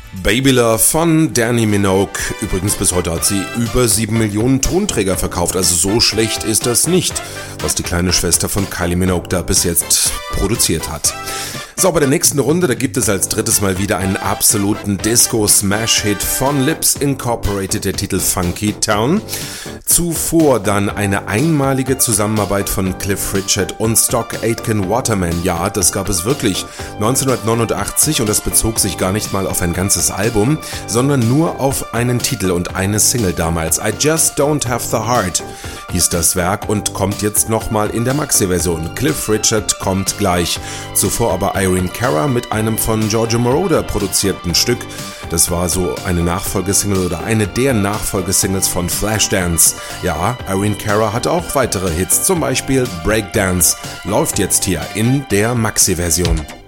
Baby Love von Dannii Minogue. Übrigens, bis heute hat sie über 7 Millionen Tonträger verkauft, also so schlecht ist das nicht, was die kleine Schwester von Kylie Minogue da bis jetzt produziert hat. So, bei der nächsten Runde, da gibt es als drittes Mal wieder einen absoluten Disco-Smash-Hit von Lips Incorporated, der Titel Funky Town. Zuvor dann eine einmalige Zusammenarbeit von Cliff Richard und Stock Aitken Waterman. Ja, das gab es wirklich 1989 und das bezog sich gar nicht mal auf ein ganzes Album, sondern nur auf einen Titel und eine Single damals. I Just Don't Have the Heart hieß das Werk und kommt jetzt nochmal in der Maxi-Version. Cliff Richard kommt gleich. Zuvor aber Irene Cara mit einem von Giorgio Moroder produzierten Stück. Das war so eine Nachfolgesingle oder eine der Nachfolgesingles von Flashdance. Ja, Irene Cara hat auch weitere Hits, zum Beispiel Breakdance. Läuft jetzt hier in der Maxi-Version.